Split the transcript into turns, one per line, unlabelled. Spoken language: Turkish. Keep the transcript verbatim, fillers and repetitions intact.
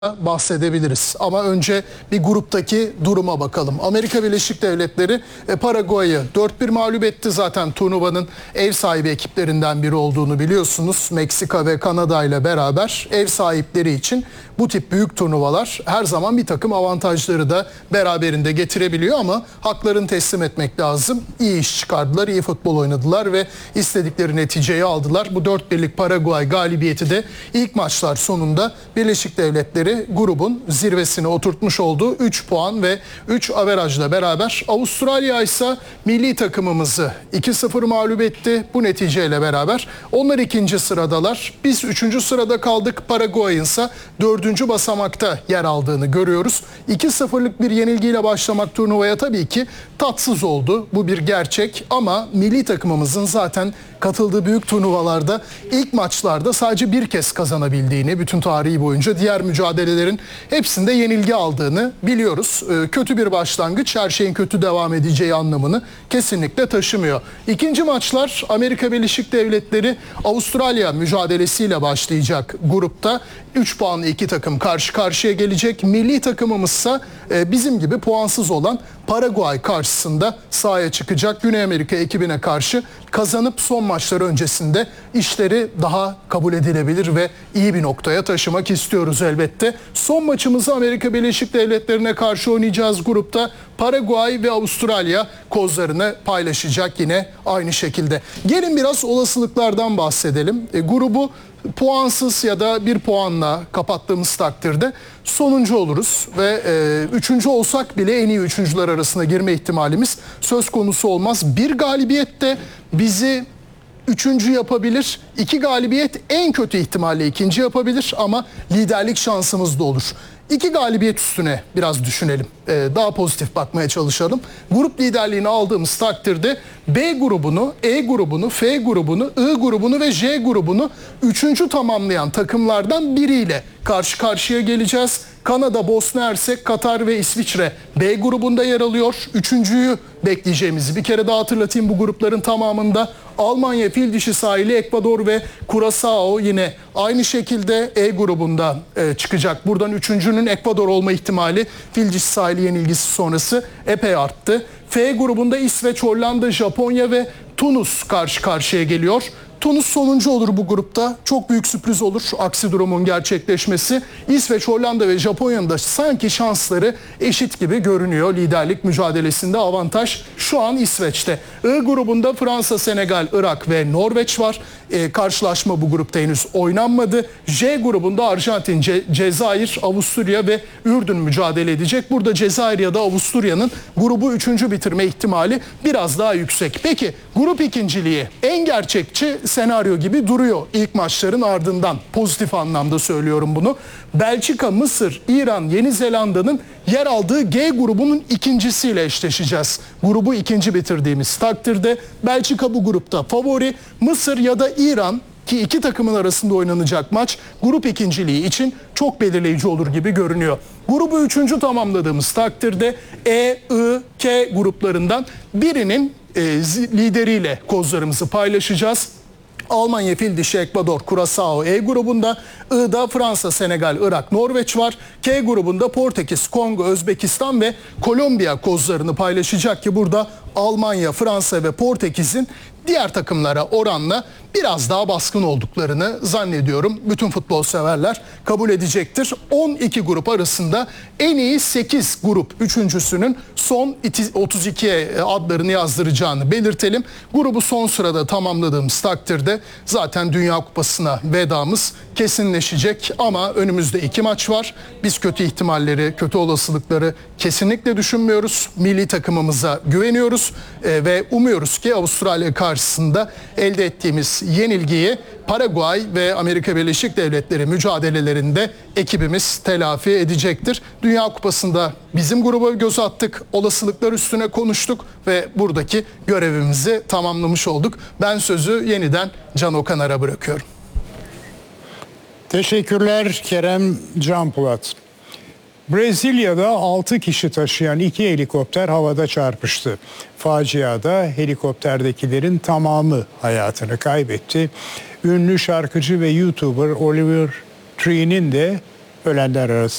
bahsedebiliriz. Ama önce bir gruptaki duruma bakalım. Amerika Birleşik Devletleri e, Paraguay'ı dört bir mağlup etti. Zaten turnuvanın ev sahibi ekiplerinden biri olduğunu biliyorsunuz. Meksika ve Kanada ile beraber ev sahipleri için bu tip büyük turnuvalar her zaman bir takım avantajları da beraberinde getirebiliyor ama haklarını teslim etmek lazım. İyi iş çıkardılar, iyi futbol oynadılar ve istedikleri neticeyi aldılar. Bu dört birlik Paraguay galibiyeti de ilk maçlar sonunda Birleşik Devletleri grubun zirvesine oturtmuş olduğu üç puan ve üç averajla beraber Avustralya ise milli takımımızı iki sıfır mağlup etti. Bu neticeyle beraber onlar ikinci sıradalar. Biz üçüncü sırada kaldık. Paraguay'ın ise dördüncü basamakta yer aldığını görüyoruz. iki sıfırlık bir yenilgiyle başlamak turnuvaya tabii ki tatsız oldu. Bu bir gerçek ama milli takımımızın zaten katıldığı büyük turnuvalarda ilk maçlarda sadece bir kez kazanabildiğini, bütün tarihi boyunca diğer mücadelelerin hepsinde yenilgi aldığını biliyoruz. Kötü bir başlangıç her şeyin kötü devam edeceği anlamını kesinlikle taşımıyor. İkinci maçlar Amerika Birleşik Devletleri Avustralya mücadelesiyle başlayacak grupta. üç puanlı iki takım karşı karşıya gelecek. Milli takımımızsa bizim gibi puansız olan Paraguay karşısında sahaya çıkacak. Güney Amerika ekibine karşı kazanıp son maçlar öncesinde işleri daha kabul edilebilir ve iyi bir noktaya taşımak istiyoruz elbette. Son maçımızı Amerika Birleşik Devletleri'ne karşı oynayacağız grupta. Paraguay ve Avustralya kozlarını paylaşacak yine aynı şekilde. Gelin biraz olasılıklardan bahsedelim. E, grubu puansız ya da bir puanla kapattığımız takdirde sonuncu oluruz ve e, üçüncü olsak bile en iyi üçüncüler arasına girme ihtimalimiz söz konusu olmaz. Bir galibiyet de bizi üçüncü yapabilir. İki galibiyet en kötü ihtimalle ikinci yapabilir ama liderlik şansımız da olur. İki galibiyet üstüne biraz düşünelim. Ee, daha pozitif bakmaya çalışalım. Grup liderliğini aldığımız takdirde B grubunu, E grubunu, F grubunu, I grubunu ve J grubunu üçüncü tamamlayan takımlardan biriyle karşı karşıya geleceğiz. Kanada, Bosna Hersek, Katar ve İsviçre B grubunda yer alıyor. Üçüncüyü bekleyeceğimizi bir kere daha hatırlatayım. Bu grupların tamamında Almanya, Fildişi sahili, Ekvador ve Curaçao yine aynı şekilde E grubunda e, çıkacak. Buradan üçüncünün Ekvador olma ihtimali Fildişi sahili yenilgisi sonrası epey arttı. F grubunda İsveç, Hollanda, Japonya ve Tunus karşı karşıya geliyor. Tunus sonuncu olur bu grupta. Çok büyük sürpriz olur aksi durumun gerçekleşmesi. İsveç, Hollanda ve Japonya'nın da sanki şansları eşit gibi görünüyor. Liderlik mücadelesinde avantaj şu an İsveç'te. I grubunda Fransa, Senegal, Irak ve Norveç var. Ee, karşılaşma bu grupta henüz oynanmadı. J grubunda Arjantin, Ce- Cezayir, Avusturya ve Ürdün mücadele edecek. Burada Cezayir ya da Avusturya'nın grubu üçüncü bitirme ihtimali biraz daha yüksek. Peki grup ikinciliği en gerçekçi senaryo gibi duruyor ilk maçların ardından. Pozitif anlamda söylüyorum bunu. Belçika, Mısır, İran, Yeni Zelanda'nın yer aldığı G grubunun ikincisiyle eşleşeceğiz. Grubu ikinci bitirdiğimiz takdirde Belçika bu grupta favori. Mısır ya da İran ki iki takımın arasında oynanacak maç grup ikinciliği için çok belirleyici olur gibi görünüyor. Grubu üçüncü tamamladığımız takdirde E, I, K gruplarından birinin e, lideriyle kozlarımızı paylaşacağız. Almanya, Fildişi, Ekvador, Curaçao E grubunda, I'da Fransa, Senegal, Irak, Norveç var. K grubunda Portekiz, Kongo, Özbekistan ve Kolombiya kozlarını paylaşacak ki burada Almanya, Fransa ve Portekiz'in diğer takımlara oranla biraz daha baskın olduklarını zannediyorum. Bütün futbol severler kabul edecektir. on iki grup arasında en iyi sekiz grup üçüncüsünün son otuz ikiye adlarını yazdıracağını belirtelim. Grubu son sırada tamamladığımız takdirde zaten Dünya Kupası'na vedamız kesinleşecek ama önümüzde iki maç var. Biz kötü ihtimalleri, kötü olasılıkları kesinlikle düşünmüyoruz. Milli takımımıza güveniyoruz e, ve umuyoruz ki Avustralya karşısında elde ettiğimiz yenilgiyi Paraguay ve Amerika Birleşik Devletleri mücadelelerinde ekibimiz telafi edecektir. Dünya Kupası'nda bizim gruba göz attık, olasılıklar üstüne konuştuk ve buradaki görevimizi tamamlamış olduk. Ben sözü yeniden Can Okanar'a bırakıyorum.
Teşekkürler Kerem Canpolat. Brezilya'da altı kişi taşıyan iki helikopter havada çarpıştı. Faciada helikopterdekilerin tamamı hayatını kaybetti. Ünlü şarkıcı ve YouTuber Oliver Tree'nin de Ölenler arasında